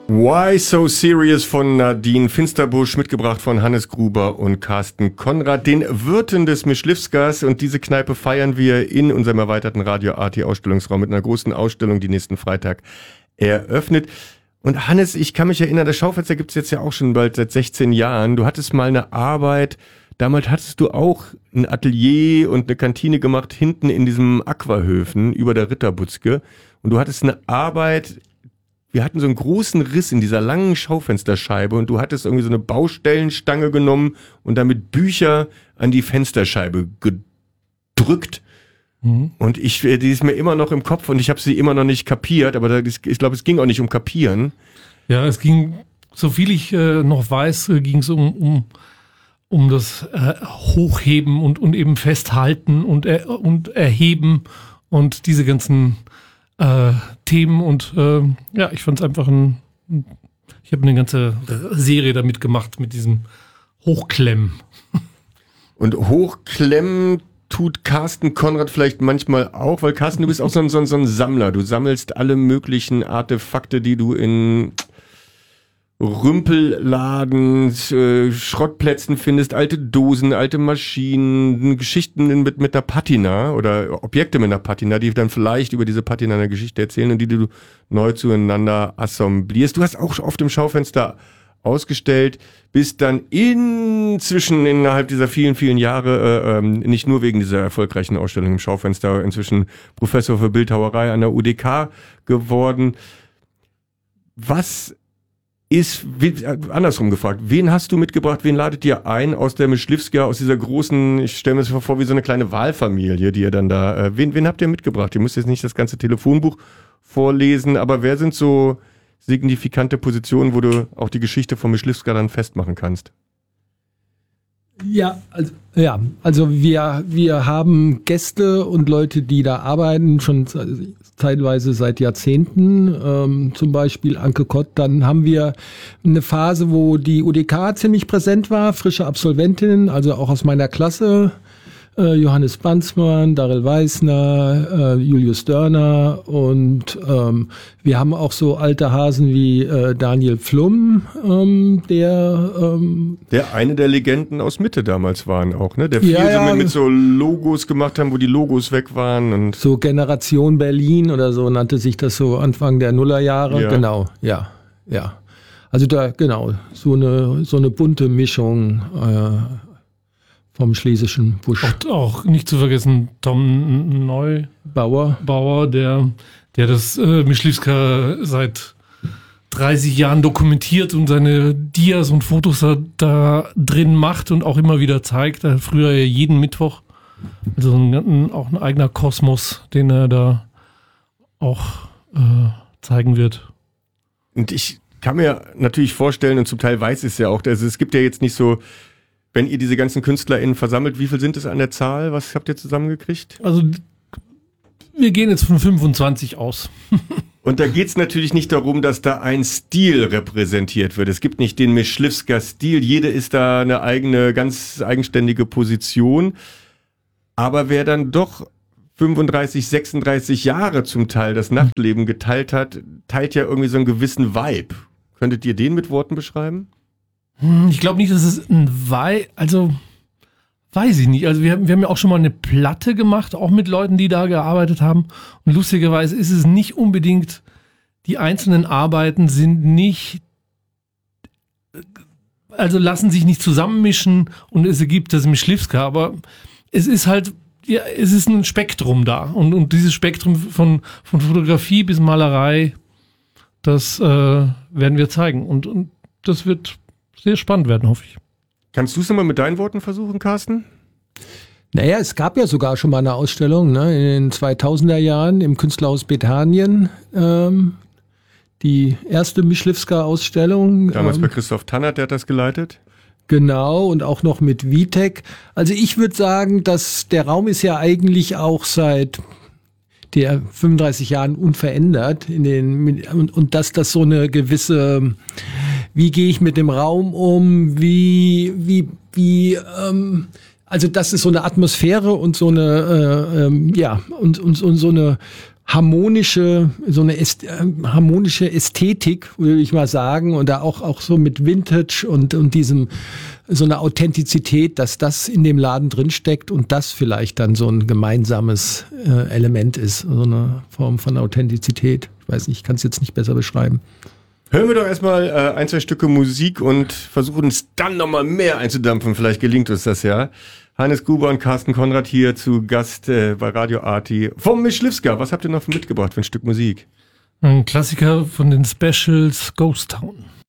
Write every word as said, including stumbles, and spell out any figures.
Why So Serious von Nadine Finsterbusch, mitgebracht von Hannes Gruber und Carsten Konrad, den Wirten des Mischlivskas. Und diese Kneipe feiern wir in unserem erweiterten Radio Arti Ausstellungsraum mit einer großen Ausstellung, die nächsten Freitag eröffnet. Und Hannes, ich kann mich erinnern, das Schaufenster gibt's jetzt ja auch schon bald seit sechzehn Jahren. Du hattest mal eine Arbeit, damals hattest du auch ein Atelier und eine Kantine gemacht, hinten in diesem Aquahöfen über der Ritterbutzke. Und du hattest eine Arbeit... Wir hatten so einen großen Riss in dieser langen Schaufensterscheibe und du hattest irgendwie so eine Baustellenstange genommen und damit Bücher an die Fensterscheibe gedrückt. Mhm. Und ich, die ist mir immer noch im Kopf und ich habe sie immer noch nicht kapiert, aber das, ich glaube, es ging auch nicht um Kapieren. Ja, es ging, so viel ich äh, noch weiß, äh, ging es um, um, um das äh, Hochheben und, und eben Festhalten und, er, und Erheben und diese ganzen Äh, Themen und äh, ja, ich fand es einfach ein, ich habe eine ganze Serie damit gemacht, mit diesem Hochklemmen. Und Hochklemmen tut Carsten Konrad vielleicht manchmal auch, weil Carsten, du bist auch so ein, so ein, so ein Sammler. Du sammelst alle möglichen Artefakte, die du in Rümpelladen, äh, Schrottplätzen findest, alte Dosen, alte Maschinen, Geschichten mit, mit einer Patina oder Objekte mit einer Patina, die dann vielleicht über diese Patina eine Geschichte erzählen und die du neu zueinander assemblierst. Du hast auch auf dem Schaufenster ausgestellt, bist dann inzwischen innerhalb dieser vielen, vielen Jahre, äh, ähm, nicht nur wegen dieser erfolgreichen Ausstellung im Schaufenster, inzwischen Professor für Bildhauerei an der U D K geworden. Was ist, wie, andersrum gefragt, wen hast du mitgebracht, wen ladet ihr ein aus der Mischlivska, aus dieser großen, ich stelle mir das vor, wie so eine kleine Wahlfamilie, die ihr dann da, äh, wen, wen habt ihr mitgebracht? Ihr müsst jetzt nicht das ganze Telefonbuch vorlesen, aber wer sind so signifikante Positionen, wo du auch die Geschichte von Mischlivska dann festmachen kannst? Ja, also, ja, also wir, wir haben Gäste und Leute, die da arbeiten, schon teilweise seit Jahrzehnten, ähm, zum Beispiel Anke Kott. Dann haben wir eine Phase, wo die U D K ziemlich präsent war, frische Absolventin, also auch aus meiner Klasse. Äh, Johannes Banzmann, Darrell Weißner, äh, Julius Dörner und ähm, wir haben auch so alte Hasen wie äh, Daniel Pflum, ähm, der ähm, der eine der Legenden aus Mitte damals waren auch, ne? Der viel ja, so ja, mit, mit so Logos gemacht haben, wo die Logos weg waren und so Generation Berlin oder so nannte sich das so Anfang der Nullerjahre. Ja. Genau, ja, ja. Also da genau so eine so eine bunte Mischung. Äh, vom Schlesischen Busch. Auch, auch nicht zu vergessen Tom Neubauer, Bauer, der, der das äh, Mischlivska seit dreißig Jahren dokumentiert und seine Dias und Fotos da, da drin macht und auch immer wieder zeigt. Er hat früher jeden Mittwoch. Also ein, auch ein eigener Kosmos, den er da auch äh, zeigen wird. Und ich kann mir natürlich vorstellen, und zum Teil weiß ich es ja auch, also es gibt ja jetzt nicht so, wenn ihr diese ganzen KünstlerInnen versammelt, wie viel sind es an der Zahl? Was habt ihr zusammengekriegt? Also wir gehen jetzt von fünfundzwanzig aus. Und da geht's natürlich nicht darum, dass da ein Stil repräsentiert wird. Es gibt nicht den Mischlivska-Stil. Jede ist da eine eigene, ganz eigenständige Position. Aber wer dann doch fünfunddreißig, sechsunddreißig Jahre zum Teil das Nachtleben geteilt hat, teilt ja irgendwie so einen gewissen Vibe. Könntet ihr den mit Worten beschreiben? Ich glaube nicht, dass es ein Vibe, also weiß ich nicht. Also wir haben, wir haben ja auch schon mal eine Platte gemacht, auch mit Leuten, die da gearbeitet haben. Und lustigerweise ist es nicht unbedingt, die einzelnen Arbeiten sind nicht, also lassen sich nicht zusammenmischen und es ergibt das Mischlivska, aber es ist halt, ja, es ist ein Spektrum da. Und, und dieses Spektrum von, von Fotografie bis Malerei, das äh, werden wir zeigen. Und, und das wird sehr spannend werden, hoffe ich. Kannst du es nochmal mit deinen Worten versuchen, Carsten? Naja, es gab ja sogar schon mal eine Ausstellung, ne, in den zweitausender Jahren im Künstlerhaus Bethanien. Ähm, die erste Mischlivska-Ausstellung. Damals ähm, bei Christoph Tannert, der hat das geleitet. Genau, und auch noch mit Vitek. Also ich würde sagen, dass der Raum ist ja eigentlich auch seit der fünfunddreißig Jahren unverändert in den und, und dass das so eine gewisse, wie gehe ich mit dem Raum um, wie wie wie ähm, also das ist so eine Atmosphäre und so eine äh, ähm, ja und, und und so eine harmonische, so eine Äst äh, harmonische Ästhetik, würde ich mal sagen, und da auch, auch so mit Vintage und, und diesem, so eine Authentizität, dass das in dem Laden drinsteckt und das vielleicht dann so ein gemeinsames äh, Element ist, so eine Form von Authentizität. Ich weiß nicht, ich kann es jetzt nicht besser beschreiben. Hören wir doch erstmal äh, ein, zwei Stücke Musik und versuchen es dann nochmal mehr einzudampfen. Vielleicht gelingt uns das ja. Hannes Gruber und Carsten Konrad hier zu Gast äh, bei Radio Arti vom Myśliwska. Was habt ihr noch mitgebracht für ein Stück Musik? Ein Klassiker von den Specials, Ghost Town.